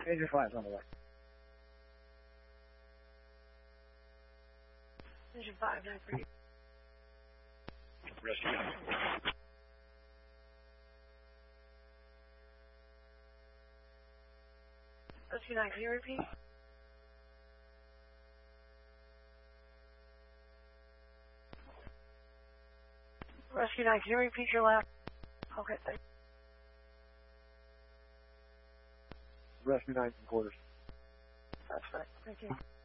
Major 5's on the way. Major 5, 9-3. Rescue 9. Rescue 9, can you repeat? Rescue 9, can you repeat your last? Okay, thanks. Rescue 9's in quarters. That's fine. Thank you.